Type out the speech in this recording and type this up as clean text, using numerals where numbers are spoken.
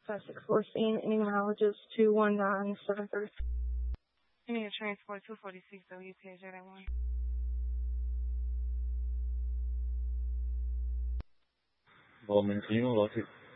Sussex 4 scene, enigmatologist 21973. You need a transport 246 WPJ that one. 我们只用裸体。